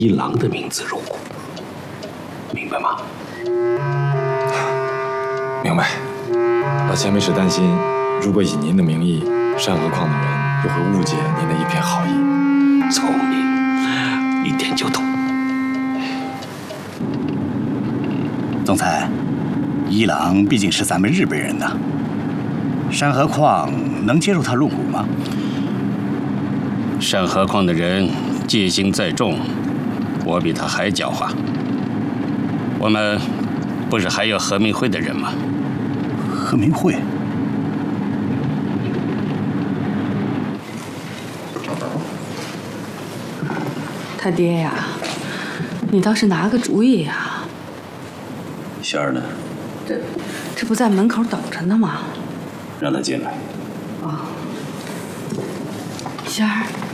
一郎的名字入股，明白吗？ 明白。老前辈是担心，如果以您的名义，山河矿的人又会误解您的一片好意。 聪明，一点就懂。 总裁，一郎毕竟是咱们日本人呐，山河矿能接受他入股吗？ 山河矿的人戒心再重，我比他还狡猾。我们不是还有和明会的人吗？ 和明会。 他爹呀，你倒是拿个主意呀！ 仙儿呢？ 这不在门口等着呢吗？ 让他进来。 啊，仙儿。